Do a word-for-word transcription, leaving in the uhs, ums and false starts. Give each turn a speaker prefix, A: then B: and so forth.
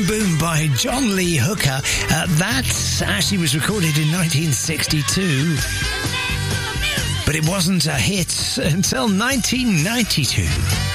A: Boom by John Lee Hooker. Uh, that actually was recorded in nineteen sixty-two, but it wasn't a hit until nineteen ninety-two.